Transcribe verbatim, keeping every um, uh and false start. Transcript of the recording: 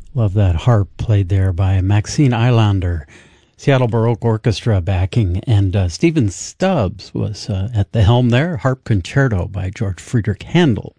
Love that harp played there by Maxine Eilander, Seattle Baroque Orchestra backing, and uh, Stephen Stubbs was uh, at the helm there, Harp Concerto by George Friedrich Handel.